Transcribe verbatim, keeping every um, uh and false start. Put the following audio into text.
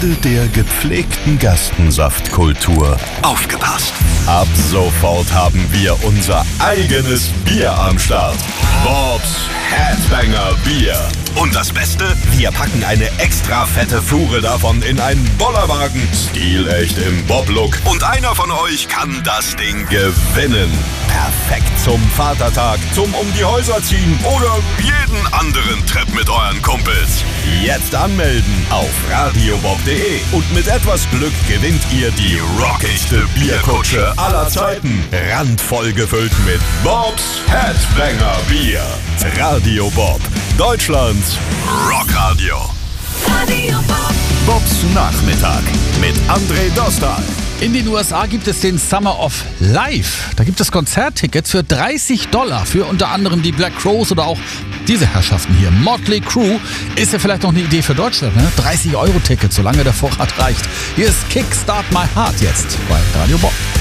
Teil der gepflegten Gerstensaftkultur. Aufgepasst! Ab sofort haben wir unser eigenes Bier am Start. Bob's Headbanger Bier. Und das Beste? Wir packen eine extra fette Fuhre davon in einen Bollerwagen. Stilecht im Bob-Look. Und einer von euch kann das Ding gewinnen. Perfekt zum Vatertag, zum um die Häuser ziehen oder jeden anderen Trip mit euren Kumpels. Jetzt anmelden auf radiobob punkt de und mit etwas Glück gewinnt ihr die rockigste Bierkutsche aller Zeiten. Randvoll gefüllt mit Bob's Headbanger Bier. Radio Bob, Deutschlands Rockradio. Radio Bob. Bobs Nachmittag mit André Dostal. In den U S A gibt es den Summer of Life. Da gibt es Konzerttickets für dreißig Dollar für unter anderem die Black Crowes oder auch diese Herrschaften hier. Motley Crue ist ja vielleicht noch eine Idee für Deutschland, ne? dreißig Euro Ticket, solange der Vorrat reicht. Hier ist Kickstart My Heart jetzt bei Radio Bob.